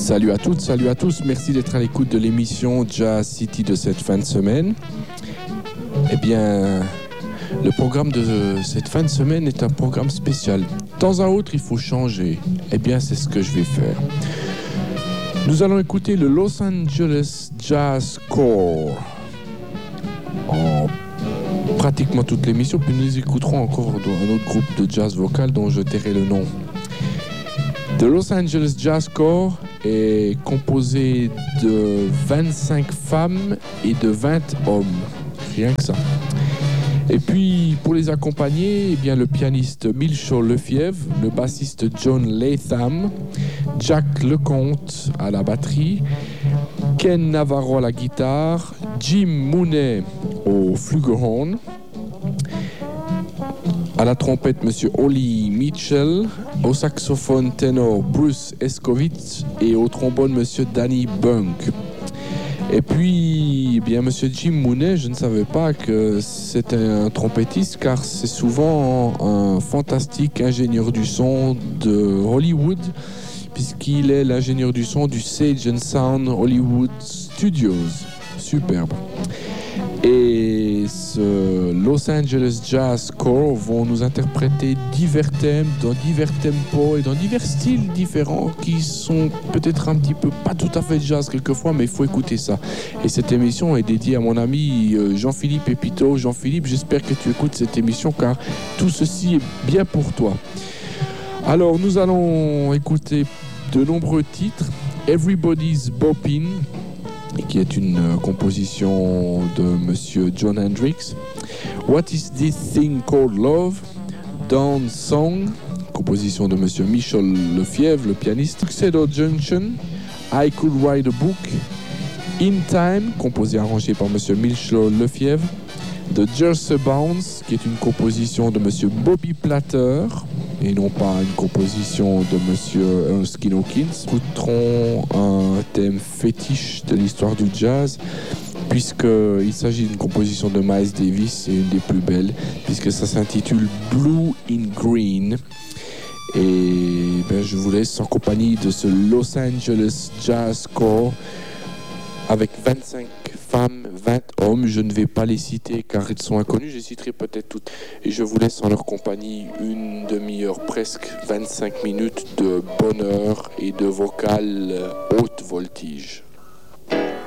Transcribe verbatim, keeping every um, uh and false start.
Salut à toutes, salut à tous. Merci d'être à l'écoute de l'émission Jazz City de cette fin de semaine. Eh bien, le programme de cette fin de semaine est un programme spécial. De temps à autre, il faut changer. Eh bien, c'est ce que je vais faire. Nous allons écouter le Los Angeles Jazz Corps en pratiquement toute l'émission, puis nous écouterons encore un autre groupe de jazz vocal dont je tairai le nom. The Los Angeles Jazz Corps est composé de vingt-cinq femmes et de vingt hommes, rien que ça. Et puis pour les accompagner, eh bien, le pianiste Milcho Lefebvre, le bassiste John Latham, Jack Lecomte à la batterie, Ken Navarro à la guitare, Jim Mooney au flugelhorn, à la trompette Monsieur Ollie Mitchell, au saxophone ténor Bruce Escovitz et au trombone Monsieur Danny Bunk. Et puis, eh bien, Monsieur Jim Mooney, je ne savais pas que c'était un trompettiste, car c'est souvent un fantastique ingénieur du son de Hollywood, puisqu'il est l'ingénieur du son du Sage and Sound Hollywood Studios. Superbe. Et ce Los Angeles Jazz Corps vont nous interpréter divers thèmes dans divers tempos et dans divers styles différents qui sont peut-être un petit peu pas tout à fait jazz quelquefois, mais il faut écouter ça. Et cette émission est dédiée à mon ami Jean-Philippe Epito. Jean-Philippe, j'espère que tu écoutes cette émission car tout ceci est bien pour toi. Alors nous allons écouter de nombreux titres. Everybody's Boppin', qui est une euh, composition de Monsieur John Hendricks. What is this thing called love? Dawn Song, composition de Monsieur Michel Lefebvre, le pianiste. Tuxedo Junction, I Could Write a Book. In Time, composé et arrangé par Monsieur Michel Lefebvre. The Jersey Bounce, qui est une composition de Monsieur Bobby Platter et non pas une composition de Monsieur Erskine Hawkins. Nous écouterons un thème fétiche de l'histoire du jazz, puisqu'il s'agit d'une composition de Miles Davis et une des plus belles, puisque ça s'intitule Blue in Green. Et ben, je vous laisse en compagnie de ce Los Angeles Jazz Corps avec vingt-cinq femmes, vingt hommes. Je ne vais pas les citer car ils sont inconnus, je les citerai peut-être toutes. Et je vous laisse en leur compagnie une demi-heure, presque vingt-cinq minutes de bonheur et de vocal haute voltige.